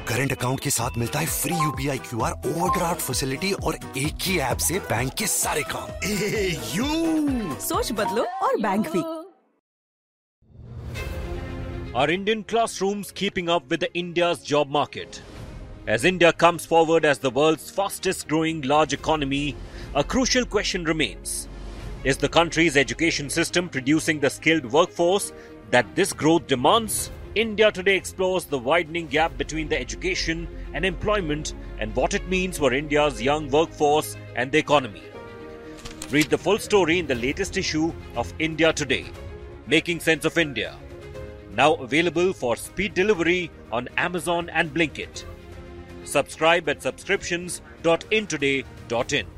Current account के साथ मिलता है free UPI QR overdraft facility और एक ही ऐप से बैंक के सारे काम। सोच बदलो और बैंक भी। Are Indian classrooms keeping up with India's job market? As India comes forward as the world's fastest growing large economy, a crucial question remains. Is the country's education system producing the skilled workforce that this growth demands? India Today explores the widening gap between the education and employment and what it means for India's young workforce and the economy. Read the full story in the latest issue of India Today, Making Sense of India. Now available for speed delivery on Amazon and Blinkit. Subscribe at subscriptions.intoday.in.